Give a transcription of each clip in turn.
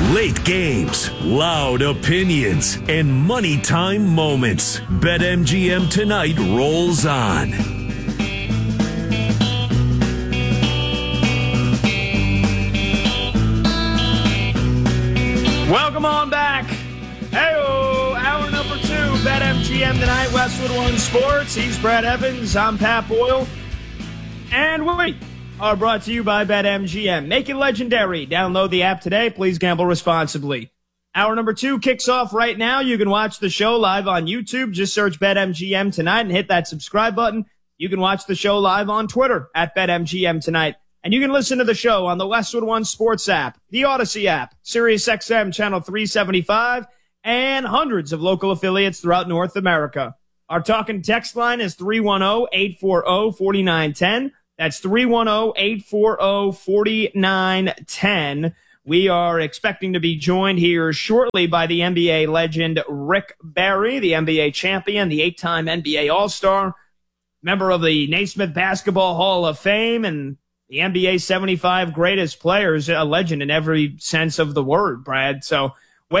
Late games, loud opinions, and money time moments. BetMGM Tonight rolls on. Welcome on back. Hey-o, hour number 2, BetMGM Tonight, Westwood One Sports. He's Brad Evans. I'm Pat Boyle. And we are brought to you by BetMGM. Make it legendary. Download the app today. Please gamble responsibly. Hour number 2 kicks off right now. You can watch the show live on YouTube. Just search BetMGM Tonight and hit that subscribe button. You can watch the show live on Twitter at BetMGM Tonight. And you can listen to the show on the Westwood One Sports app, the Odyssey app, SiriusXM Channel 375, and hundreds of local affiliates throughout North America. Our talking text line is 310-840-4910. That's 310-840-4910. We are expecting to be joined here shortly by the NBA legend Rick Barry, the NBA champion, the 8-time NBA All-Star, member of the Naismith Basketball Hall of Fame, and the NBA 75 greatest players, a legend in every sense of the word, Brad. So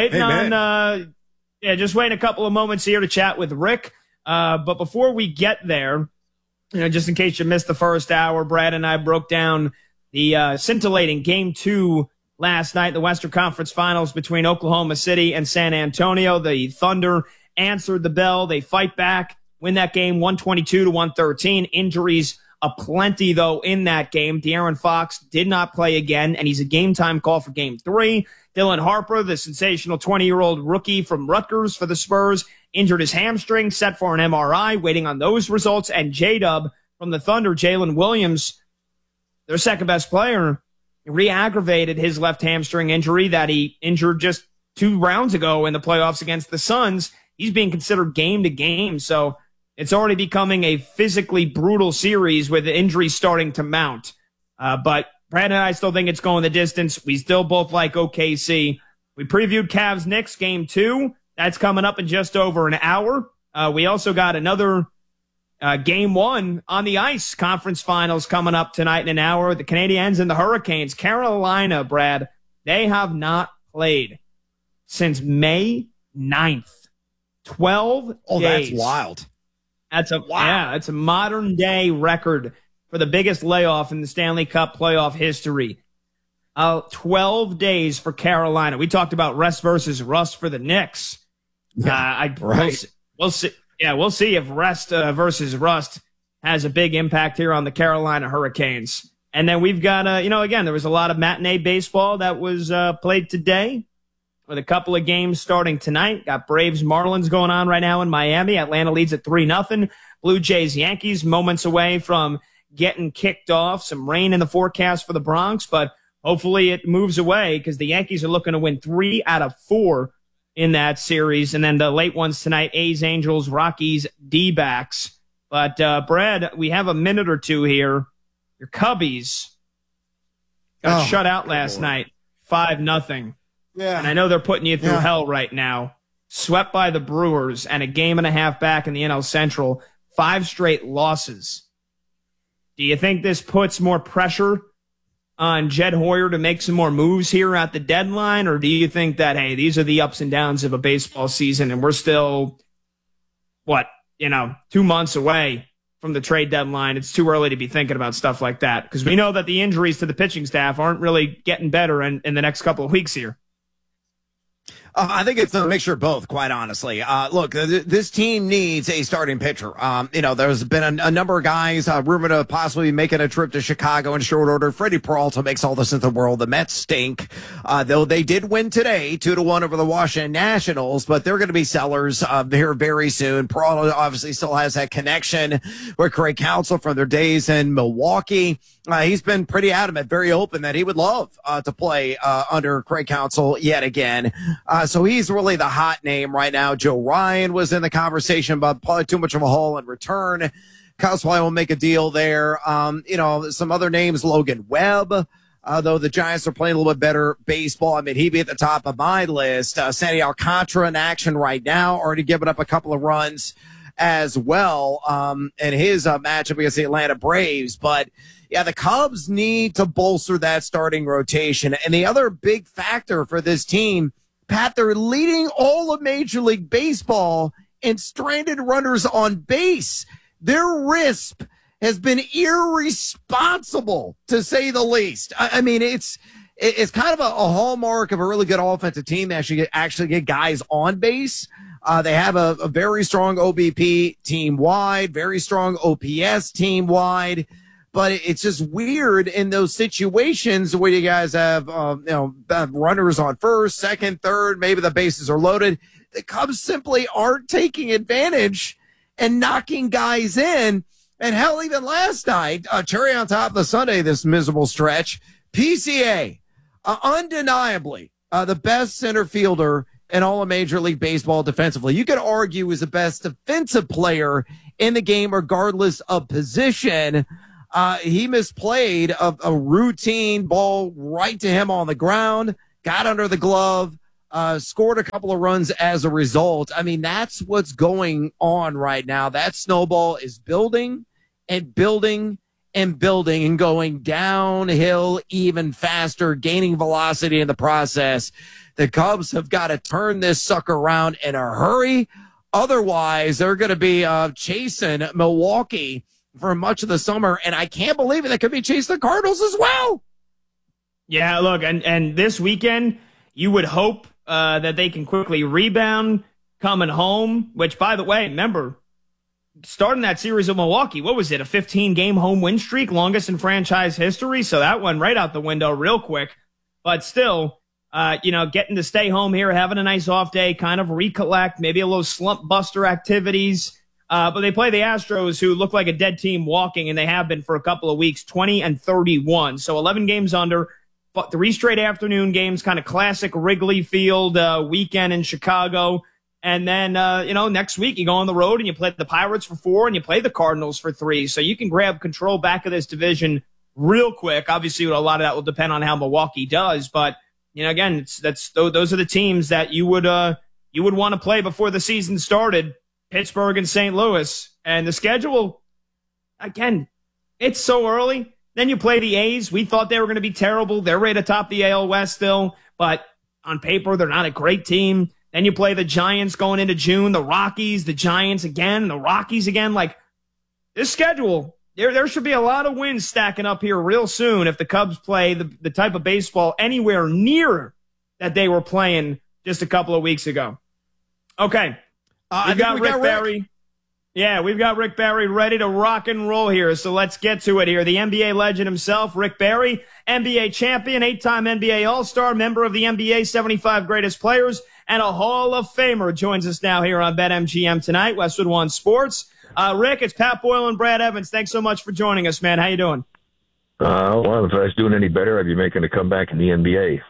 just waiting a couple of moments here to chat with Rick. But before we get there, just in case you missed the first hour, Brad and I broke down the scintillating Game 2 last night, the Western Conference Finals between Oklahoma City and San Antonio. The Thunder answered the bell. They fight back, win that game 122-113. Injuries aplenty, though, in that game. De'Aaron Fox did not play again, and he's a game-time call for Game 3. Dylan Harper, the sensational 20-year-old rookie from Rutgers for the Spurs, injured his hamstring, set for an MRI, waiting on those results. And J-Dub from the Thunder, Jalen Williams, their second-best player, re-aggravated his left hamstring injury that he injured just 2 rounds ago in the playoffs against the Suns. He's being considered game to game, so it's already becoming a physically brutal series with injuries starting to mount. But Brad and I still think it's going the distance. We still both like OKC. We previewed Cavs-Knicks Game 2. That's coming up in just over an hour. We also got another Game 1 on the ice conference finals coming up tonight in an hour. The Canadiens and the Hurricanes. Carolina, Brad, they have not played since May 9th. 12 days. Oh, that's wild. That's a modern day record for the biggest layoff in the Stanley Cup playoff history. 12 days for Carolina. We talked about rest versus rust for the Knicks. Right. We'll see. Yeah, we'll see if rest versus rust has a big impact here on the Carolina Hurricanes. And then we've got, again, there was a lot of matinee baseball that was played today, with a couple of games starting tonight. Got Braves Marlins going on right now in Miami. Atlanta leads at 3-0. Blue Jays Yankees moments away from getting kicked off. Some rain in the forecast for the Bronx, but hopefully it moves away because the Yankees are looking to win 3 out of 4 in that series. And then the late ones tonight, A's, Angels, Rockies, D-backs. But Brad, we have a minute or two here. Your Cubbies got shut out last night, 5-0. Yeah. And I know they're putting you through hell right now. Swept by the Brewers and a game and a half back in the NL Central. 5 straight losses. Do you think this puts more pressure on Jed Hoyer to make some more moves here at the deadline? Or do you think that, hey, these are the ups and downs of a baseball season and we're still, 2 months away from the trade deadline? It's too early to be thinking about stuff like that because we know that the injuries to the pitching staff aren't really getting better in the next couple of weeks here. I think it's a mixture of both, quite honestly. Look, this team needs a starting pitcher. There's been a number of guys rumored to possibly be making a trip to Chicago in short order. Freddie Peralta makes all the sense in the world. The Mets stink, though they did win today, 2-1 over the Washington Nationals, but they're going to be sellers here very soon. Peralta obviously still has that connection with Craig Counsell from their days in Milwaukee. He's been pretty adamant, very open that he would love to play under Craig Counsell yet again. So he's really the hot name right now. Joe Ryan was in the conversation about probably too much of a haul in return. Cubs probably will make a deal there. Some other names, Logan Webb, though the Giants are playing a little bit better baseball. I mean, he'd be at the top of my list. Sandy Alcantara in action right now, already given up a couple of runs as well in his matchup against the Atlanta Braves. But, yeah, the Cubs need to bolster that starting rotation. And the other big factor for this team, Pat, they're leading all of Major League Baseball in stranded runners on base. Their RISP has been irresponsible, to say the least. I mean, it's kind of a hallmark of a really good offensive team that actually get guys on base. They have a very strong OBP team-wide, very strong OPS team-wide. But it's just weird in those situations where you guys have, runners on first, second, third, maybe the bases are loaded. The Cubs simply aren't taking advantage and knocking guys in. And hell, even last night, cherry on top of the Sunday, this miserable stretch, PCA, undeniably the best center fielder in all of Major League Baseball defensively. You could argue is the best defensive player in the game, regardless of position. He misplayed a routine ball right to him on the ground, got under the glove, scored a couple of runs as a result. I mean, that's what's going on right now. That snowball is building and building and building and going downhill even faster, gaining velocity in the process. The Cubs have got to turn this sucker around in a hurry. Otherwise, they're going to be chasing Milwaukee for much of the summer, and I can't believe it. They could be chasing the Cardinals as well. Yeah, look, and this weekend, you would hope that they can quickly rebound coming home, which, by the way, remember, starting that series of Milwaukee, what was it, a 15-game home win streak, longest in franchise history? So that went right out the window real quick. But still, getting to stay home here, having a nice off day, kind of recollect, maybe a little slump buster activities. But they play the Astros, who look like a dead team walking, and they have been for a couple of weeks, 20-31. So 11 games under, 3 straight afternoon games, kind of classic Wrigley Field weekend in Chicago. And then, next week you go on the road and you play the Pirates for 4 and you play the Cardinals for 3. So you can grab control back of this division real quick. Obviously, a lot of that will depend on how Milwaukee does. But, again, those are the teams that you would want to play before the season started. Pittsburgh and St. Louis. And the schedule, again, it's so early. Then you play the A's. We thought they were going to be terrible. They're right atop the AL West still. But on paper, they're not a great team. Then you play the Giants going into June, the Rockies, the Giants again, the Rockies again. Like, this schedule, there should be a lot of wins stacking up here real soon if the Cubs play the type of baseball anywhere near that they were playing just a couple of weeks ago. Okay. We've got Rick Barry. Yeah, we've got Rick Barry ready to rock and roll here, so let's get to it here. The NBA legend himself, Rick Barry, NBA champion, 8-time NBA All-Star, member of the NBA 75 Greatest Players, and a Hall of Famer, joins us now here on BetMGM tonight, Westwood One Sports. Rick, it's Pat Boyle and Brad Evans. Thanks so much for joining us, man. How you doing? Well, if I was doing any better, I'd be making a comeback in the NBA.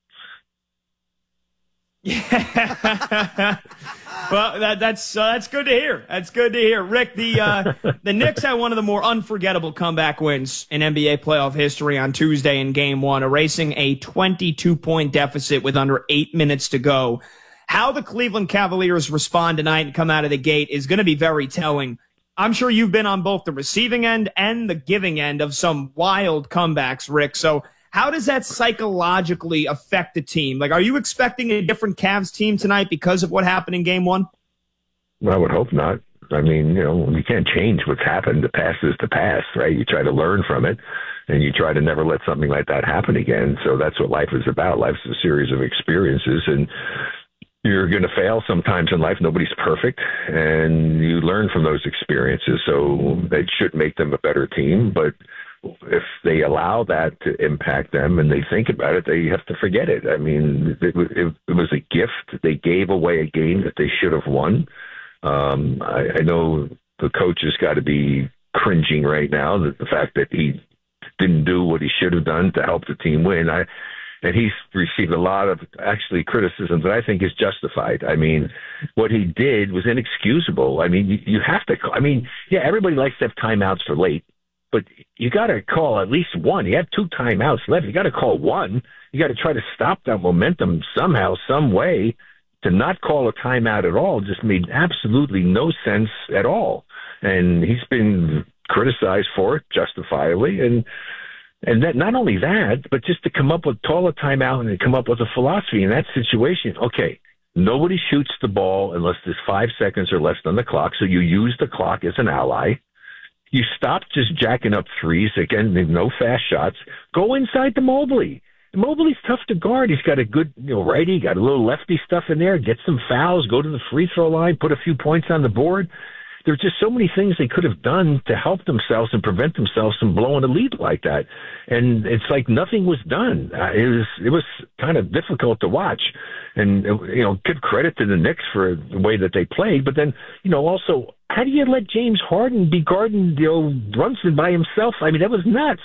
Yeah. Well, that's good to hear. That's good to hear. Rick, the Knicks had one of the more unforgettable comeback wins in NBA playoff history on Tuesday in Game 1, erasing a 22-point deficit with under 8 minutes to go. How the Cleveland Cavaliers respond tonight and come out of the gate is going to be very telling. I'm sure you've been on both the receiving end and the giving end of some wild comebacks, Rick. So how does that psychologically affect the team? Like, are you expecting a different Cavs team tonight because of what happened in Game 1? Well, I would hope not. I mean, you can't change what's happened. The past is the past, right? You try to learn from it, and you try to never let something like that happen again. So that's what life is about. Life's a series of experiences, and you're going to fail sometimes in life. Nobody's perfect, and you learn from those experiences. So that should make them a better team, but if they allow that to impact them and they think about it, they have to forget it. I mean, it was a gift. They gave away a game that they should have won. I know the coach has got to be cringing right now, that the fact that he didn't do what he should have done to help the team win. And he's received a lot of actually criticism that I think is justified. I mean, what he did was inexcusable. I mean, you have to, everybody likes to have timeouts for late, but you got to call at least one. You have 2 timeouts left. You got to call one. You got to try to stop that momentum somehow, some way to not call a timeout at all just made absolutely no sense at all. And he's been criticized for it justifiably. And that, not only that, but just to call a timeout and to come up with a philosophy in that situation. Okay, nobody shoots the ball unless there's 5 seconds or less on the clock, so you use the clock as an ally. You stop just jacking up threes. Again, no fast shots. Go inside to Mobley. Mobley's tough to guard. He's got a good righty, got a little lefty stuff in there. Get some fouls, go to the free throw line, put a few points on the board. There's just so many things they could have done to help themselves and prevent themselves from blowing a lead like that. And it's like nothing was done. It was kind of difficult to watch. And, give credit to the Knicks for the way that they played. But then, also, how do you let James Harden be guarding, Brunson by himself? I mean, that was nuts.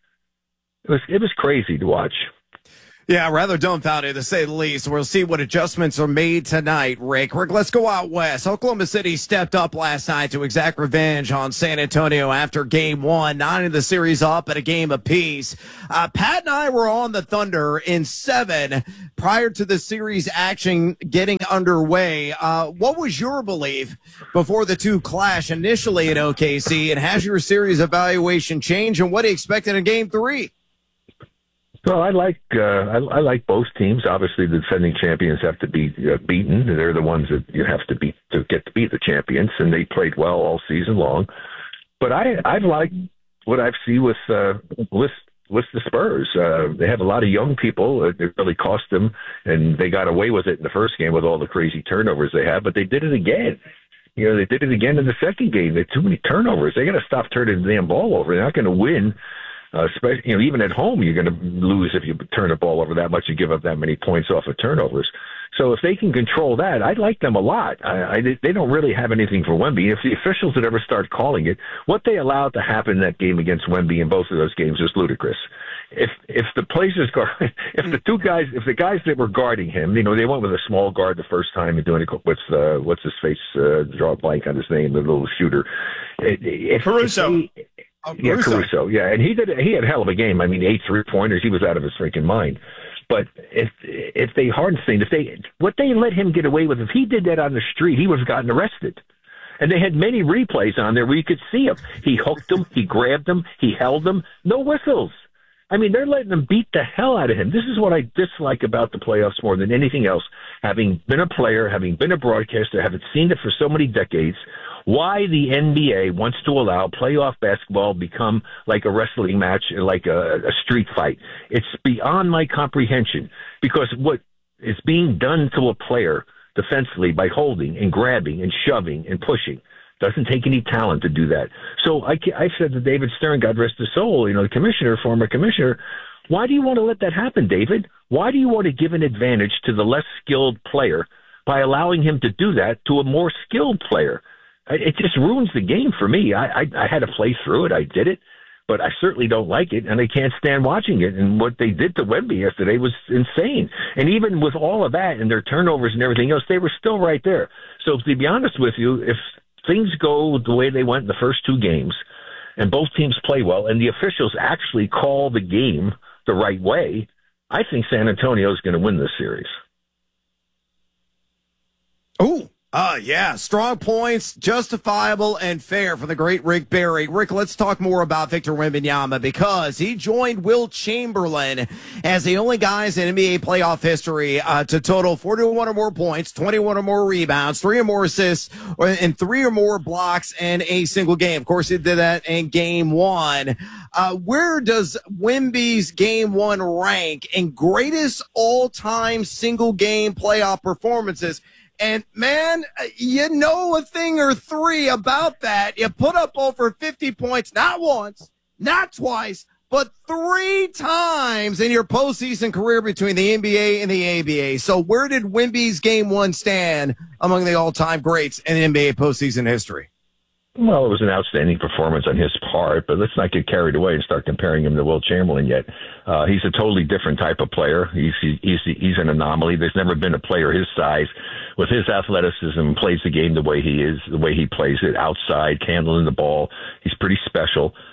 It was crazy to watch. Yeah, rather dumbfounded to say the least. We'll see what adjustments are made tonight, Rick. Rick, let's go out west. Oklahoma City stepped up last night to exact revenge on San Antonio after game one, 9 of the series up at a game apiece. Pat and I were on the Thunder in 7 prior to the series action getting underway. What was your belief before the two clash initially in OKC, and has your series evaluation changed, and what do you expect in game 3? Well, I like both teams. Obviously, the defending champions have to be beaten. They're the ones that you have to beat to get to beat the champions, and they played well all season long. But I like what I've seen with the Spurs. They have a lot of young people. It really cost them, and they got away with it in the first game with all the crazy turnovers they had. But they did it again. They did it again in the second game. They had too many turnovers. They got to stop turning the damn ball over. They're not going to win. Especially, even at home, you're going to lose if you turn the ball over that much and give up that many points off of turnovers. So if they can control that, I like them a lot. They don't really have anything for Wemby. If the officials would ever start calling it, what they allowed to happen in that game against Wemby in both of those games is ludicrous. If the places guard, if the guys that were guarding him, they went with a small guard the first time and doing it with what's his face, draw a blank on his name, the little shooter, Caruso. Yeah, Caruso. Yeah, and he had a hell of a game. I mean, 8 3-pointers. He was out of his freaking mind. But if they Hardenstein, what they let him get away with, if he did that on the street, he would have gotten arrested. And they had many replays on there where you could see him. He hooked him, he grabbed him, he held him. No whistles. I mean, they're letting them beat the hell out of him. This is what I dislike about the playoffs more than anything else. Having been a player, having been a broadcaster, having seen it for so many decades, why the NBA wants to allow playoff basketball become like a wrestling match, like a street fight. It's beyond my comprehension, because what is being done to a player defensively by holding and grabbing and shoving and pushing doesn't take any talent to do that. So I said to David Stern, God rest his soul, the former commissioner, why do you want to let that happen, David? Why do you want to give an advantage to the less skilled player by allowing him to do that to a more skilled player? It just ruins the game for me. I had to play through it. I did it, but I certainly don't like it, and I can't stand watching it. And what they did to Wemby yesterday was insane. And even with all of that and their turnovers and everything else, they were still right there. So to be honest with you, if things go the way they went in the first 2 games and both teams play well and the officials actually call the game the right way, I think San Antonio is going to win this series. Oh, yeah. Strong points, justifiable and fair for the great Rick Barry. Rick, let's talk more about Victor Wembanyama, because he joined Will Chamberlain as the only guys in NBA playoff history to total 41 or more points, 21 or more rebounds, 3 or more assists, and 3 or more blocks in a single game. Of course, he did that in game 1. Where does Wemby's game 1 rank in greatest all-time single game playoff performances? And, man, a thing or 3 about that. You put up over 50 points, not once, not twice, but 3 times in your postseason career between the NBA and the ABA. So where did Wemby's game 1 stand among the all-time greats in NBA postseason history? Well, it was an outstanding performance on his part, but let's not get carried away and start comparing him to Will Chamberlain yet. He's a totally different type of player. He's an anomaly. There's never been a player his size with his athleticism plays the game the way he is, the way he plays it outside, handling the ball. He's pretty special.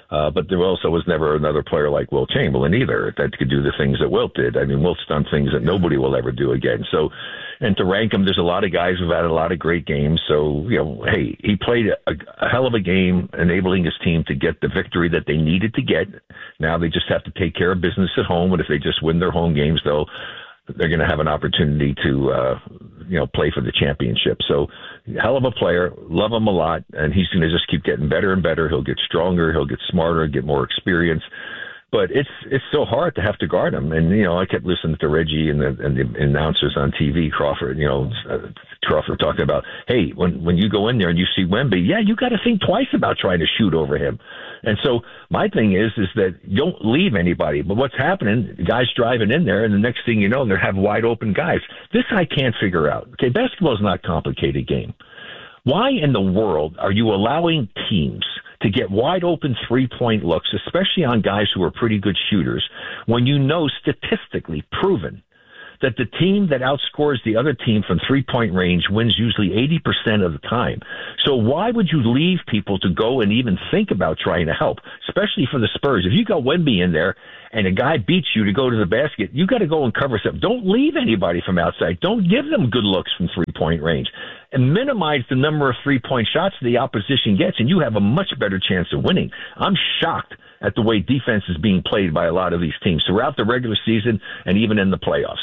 But there also was never another player like Wilt Chamberlain either that could do the things that Wilt did. I mean, Wilt's done things that nobody will ever do again. So, and to rank him, there's a lot of guys who've had a lot of great games. So, hey, he played a hell of a game, enabling his team to get the victory that they needed to get. Now they just have to take care of business at home. And if they just win their home games, they're going to have an opportunity to, play for the championship. So, hell of a player, love him a lot, and he's going to just keep getting better and better. He'll get stronger, he'll get smarter, get more experience. But it's so hard to have to guard him. And, I kept listening to Reggie and the announcers on TV, Crawford talking about, hey, when you go in there and you see Wemby, you got to think twice about trying to shoot over him. And so my thing is that you don't leave anybody. But what's happening, the guys driving in there, and the next thing you know, they have wide open guys. This I can't figure out. Okay, basketball is not a complicated game. Why in the world are you allowing teams to get wide open three-point looks, especially on guys who are pretty good shooters, when you know statistically proven that the team that outscores the other team from three-point range wins usually 80% of the time? So why would you leave people to go and even think about trying to help, especially for the Spurs? If you got Wemby in there and a guy beats you to go to the basket, you got to go and cover stuff. Don't leave anybody from outside. Don't give them good looks from three-point range, and minimize the number of three-point shots the opposition gets, and you have a much better chance of winning. I'm shocked at the way defense is being played by a lot of these teams throughout the regular season and even in the playoffs.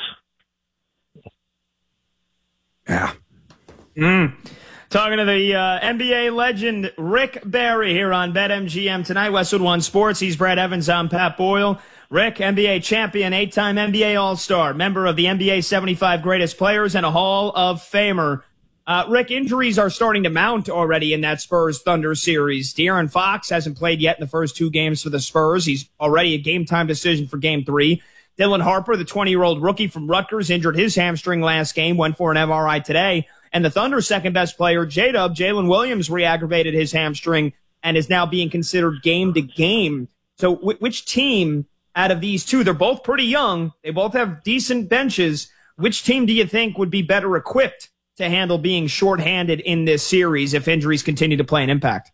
Yeah. Talking to the NBA legend Rick Barry here on BetMGM tonight. Westwood One Sports. He's Brad Evans. I'm Pat Boyle. Rick, NBA champion, 8-time NBA All-Star, member of the NBA 75 Greatest Players, and a Hall of Famer. Rick, injuries are starting to mount already in that Spurs-Thunder series. De'Aaron Fox hasn't played yet in the first two games for the Spurs. He's already a game-time decision for Game 3. Dylan Harper, the 20-year-old rookie from Rutgers, injured his hamstring last game, went for an MRI today. And the Thunder's second-best player, J-Dub, Jalen Williams, re-aggravated his hamstring and is now being considered game-to-game. So which team out of these two, they're both pretty young, they both have decent benches, which team do you think would be better equipped to handle being shorthanded in this series if injuries continue to play an impact?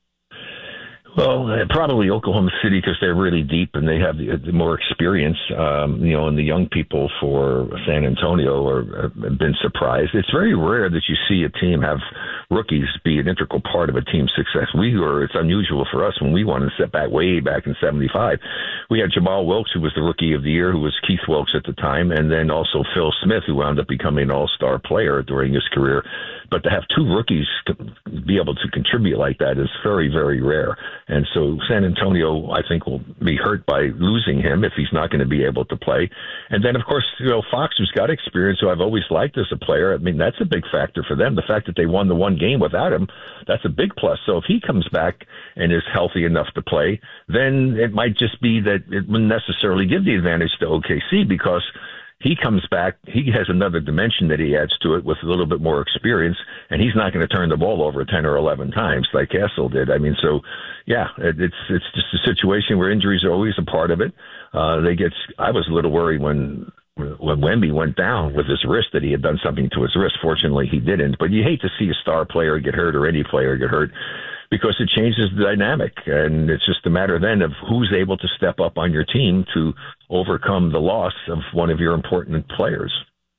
Well, probably Oklahoma City, because they're really deep and they have the more experience, and the young people for San Antonio have been surprised. It's very rare that you see a team have rookies be an integral part of a team's success. It's unusual for us when we wanted to step back way back in 75. We had Jamal Wilkes, who was the rookie of the year, who was Keith Wilkes at the time, and then also Phil Smith, who wound up becoming an all-star player during his career. But to have two rookies be able to contribute like that is very, very rare. And so San Antonio, I think, will be hurt by losing him if he's not going to be able to play. And then, of course, Fox, who's got experience, who I've always liked as a player. I mean, that's a big factor for them. The fact that they won the one game without him, that's a big plus. So if he comes back and is healthy enough to play, then it might just be that it wouldn't necessarily give the advantage to OKC, because he comes back, he has another dimension that he adds to it with a little bit more experience, and he's not going to turn the ball over 10 or 11 times like Castle did. I mean, so, yeah, it's just a situation where injuries are always a part of it. I was a little worried when Wemby went down with his wrist that he had done something to his wrist. Fortunately, he didn't. But you hate to see a star player get hurt or any player get hurt, because it changes the dynamic. And it's just a matter then of who's able to step up on your team to overcome the loss of one of your important players.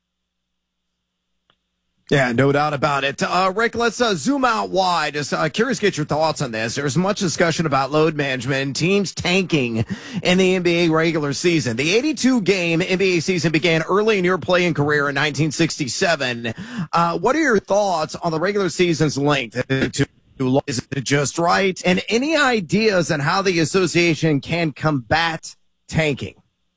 Yeah, no doubt about it. Rick, let's zoom out wide. Just curious to get your thoughts on this. There's much discussion about load management and teams tanking in the NBA regular season. The 82-game NBA season began early in your playing career in 1967. What are your thoughts on the regular season's length? Is it just right? And any ideas on how the association can combat tanking?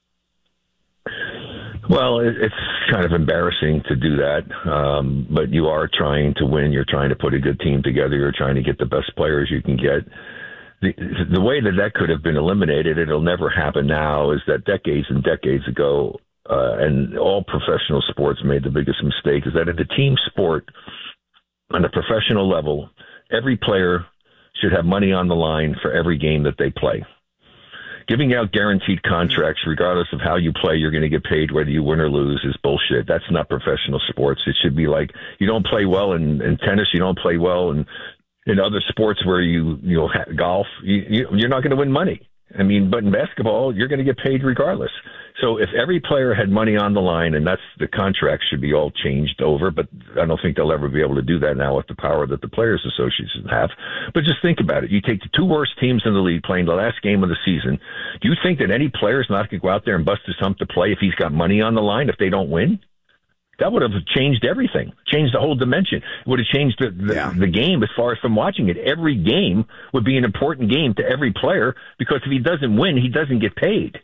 Well, it's kind of embarrassing to do that, but you are trying to win. You're trying to put a good team together. You're trying to get the best players you can get. The way that could have been eliminated, it'll never happen now, is that decades and decades ago, and all professional sports made the biggest mistake, is that in a team sport, on a professional level, every player should have money on the line for every game that they play. Giving out guaranteed contracts, regardless of how you play, you're going to get paid whether you win or lose, is bullshit. That's not professional sports. It should be like, you don't play well in tennis, you don't play well in In other sports where golf, you're not going to win money. I mean, but in basketball, you're going to get paid regardless. So if every player had money on the line, and that's the contract should be all changed over, but I don't think they'll ever be able to do that now with the power that the Players Association have. But just think about it. You take the two worst teams in the league playing the last game of the season. Do you think that any player is not going to go out there and bust his hump to play if he's got money on the line if they don't win? That would have changed everything, changed the whole dimension. It would have changed the game as far as from watching it. Every game would be an important game to every player because if he doesn't win, he doesn't get paid.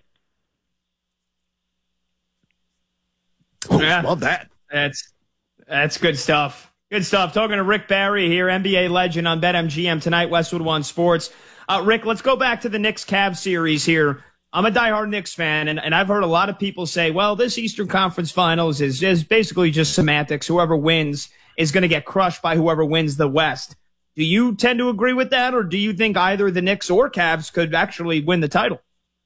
Yeah. Love that. That's good stuff. Good stuff. Talking to Rick Barry here, NBA legend on BetMGM tonight, Westwood One Sports. Rick, let's go back to the Knicks-Cavs series here. I'm a diehard Knicks fan, and I've heard a lot of people say, well, this Eastern Conference Finals is basically just semantics. Whoever wins is going to get crushed by whoever wins the West. Do you tend to agree with that, or do you think either the Knicks or Cavs could actually win the title?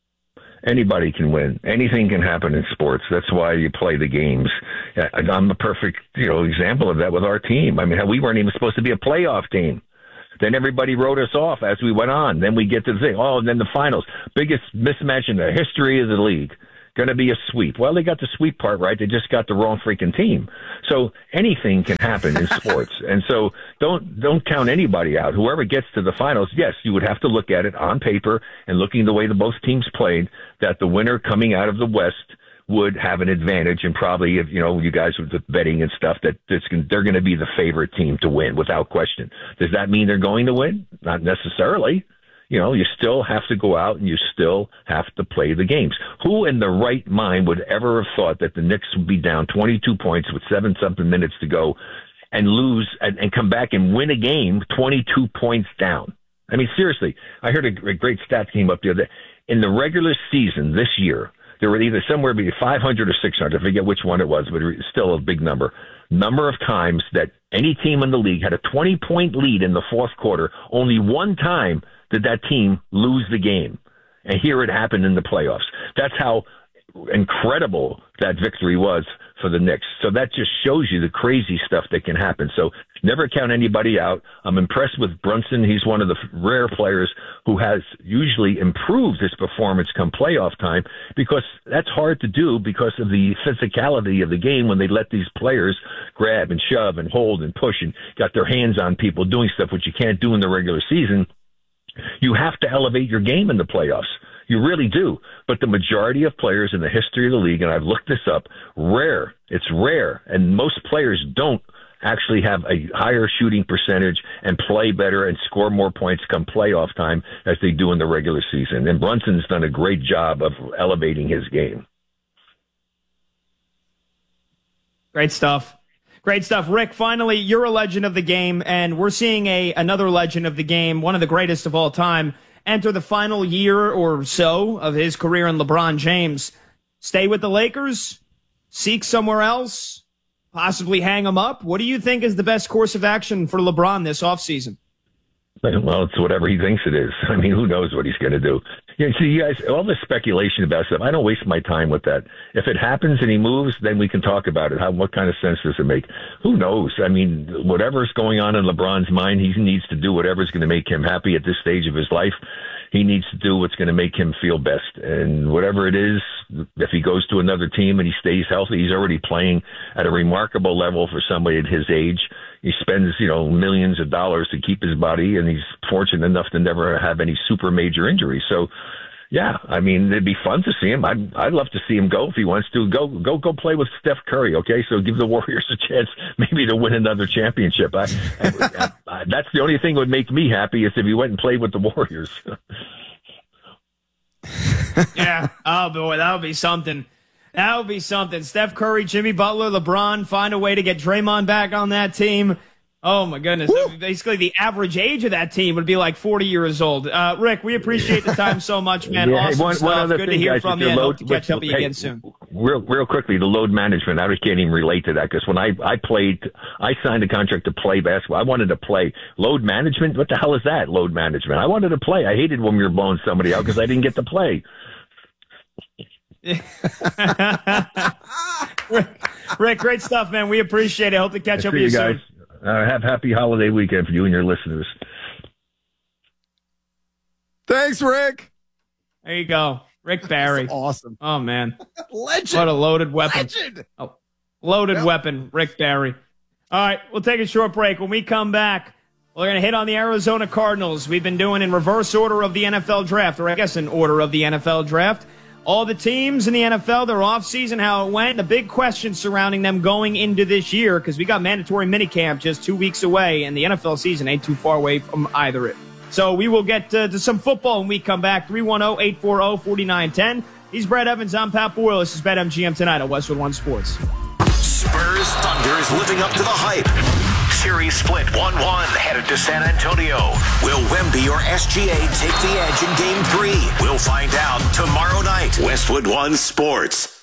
Anybody can win. Anything can happen in sports. That's why you play the games. I'm a perfect example of that with our team. I mean, we weren't even supposed to be a playoff team. Then everybody wrote us off as we went on. Then we get to the thing. Oh, and then the finals. Biggest mismatch in the history of the league. Going to be a sweep. Well, they got the sweep part right. They just got the wrong freaking team. So anything can happen in sports. And so don't count anybody out. Whoever gets to the finals, yes, you would have to look at it on paper and looking the way the both teams played, that the winner coming out of the West would have an advantage, and probably if you guys with the betting and stuff they're going to be the favorite team to win without question. Does that mean they're going to win? Not necessarily. You still have to go out and you still have to play the games. Who in the right mind would ever have thought that the Knicks would be down 22 points with 7-something minutes to go and lose and come back and win a game 22 points down? I mean, seriously, I heard a great stat came up the other day. In the regular season this year, there were either somewhere between 500 or 600. I forget which one it was, but it's still a big number. Number of times that any team in the league had a 20-point lead in the fourth quarter. Only one time did that team lose the game. And here it happened in the playoffs. That's how incredible that victory was for the Knicks. So that just shows you the crazy stuff that can happen. So never count anybody out. I'm impressed with Brunson. He's one of the rare players who has usually improved his performance come playoff time, because that's hard to do because of the physicality of the game when they let these players grab and shove and hold and push and got their hands on people doing stuff which you can't do in the regular season. You have to elevate your game in the playoffs. You really do. But the majority of players in the history of the league, and I've looked this up, rare. It's rare. And most players don't actually have a higher shooting percentage and play better and score more points come playoff time as they do in the regular season. And Brunson's done a great job of elevating his game. Great stuff. Great stuff. Rick, finally, you're a legend of the game, and we're seeing another legend of the game, one of the greatest of all time, enter the final year or so of his career in LeBron James. Stay with the Lakers? Seek somewhere else? Possibly hang him up? What do you think is the best course of action for LeBron this offseason? Well, it's whatever he thinks it is. I mean, who knows what he's going to do? See, you guys, all this speculation about stuff, I don't waste my time with that. If it happens and he moves, then we can talk about it. What kind of sense does it make? Who knows? I mean, whatever's going on in LeBron's mind, he needs to do whatever's going to make him happy at this stage of his life. He needs to do what's going to make him feel best. And whatever it is, if he goes to another team and he stays healthy, he's already playing at a remarkable level for somebody at his age. He spends, millions of dollars to keep his body, and he's fortunate enough to never have any super major injuries. So, yeah, I mean, it'd be fun to see him. I'd love to see him go if he wants to. Go play with Steph Curry, okay? So give the Warriors a chance maybe to win another championship. That's the only thing that would make me happy is if he went and played with the Warriors. Yeah. Oh, boy, that would be something. That would be something. Steph Curry, Jimmy Butler, LeBron, find a way to get Draymond back on that team. Oh, my goodness. Basically, the average age of that team would be like 40 years old. Rick, we appreciate the time so much, man. Yeah, awesome stuff. Good to hear guys, from you. And hope to catch up with you again soon. Real quickly, the load management, I can't even relate to that because when I signed a contract to play basketball. I wanted to play. Load management? What the hell is that, load management? I wanted to play. I hated when we were blowing somebody out because I didn't get to play. Rick, great stuff, man. We appreciate it. Hope to catch up with you soon. Have happy holiday weekend for you and your listeners. Thanks, Rick. There you go. Rick Barry. That's awesome. Oh, man. Legend. What a loaded weapon. Legend. Oh, loaded weapon, Rick Barry. All right, we'll take a short break. When we come back, we're going to hit on the Arizona Cardinals. We've been doing in reverse order of the NFL draft, or I guess in order of the NFL draft. All the teams in the NFL, their offseason, how it went, the big questions surrounding them going into this year, because we got mandatory minicamp just 2 weeks away, and the NFL season ain't too far away from either. So we will get to some football when we come back. 310-840-4910. He's Brad Evans. I'm Pat Boyle. This is BetMGM tonight on Westwood One Sports. Spurs Thunder is living up to the hype. Series split 1-1 headed to San Antonio. Will Wemby or SGA take the edge in Game 3? We'll find out tomorrow night. Westwood One Sports.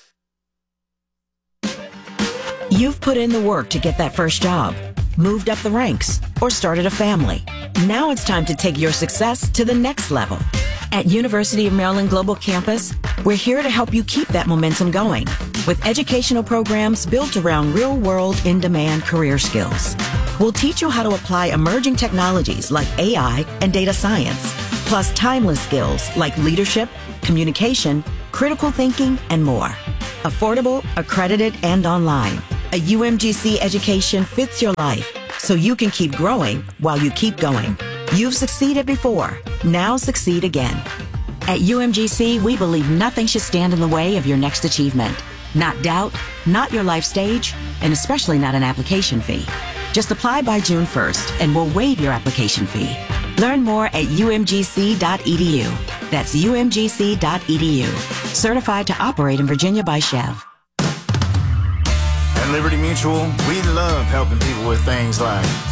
You've put in the work to get that first job, moved up the ranks, or started a family. Now it's time to take your success to the next level. At University of Maryland Global Campus, we're here to help you keep that momentum going with educational programs built around real-world, in-demand career skills. We'll teach you how to apply emerging technologies like AI and data science, plus timeless skills like leadership, communication, critical thinking, and more. Affordable, accredited, and online. A UMGC education fits your life, so you can keep growing while you keep going. You've succeeded before. Now succeed again. At UMGC, we believe nothing should stand in the way of your next achievement. Not doubt, not your life stage, and especially not an application fee. Just apply by June 1st, and we'll waive your application fee. Learn more at umgc.edu. That's umgc.edu. Certified to operate in Virginia by Chev. At Liberty Mutual, we love helping people with things like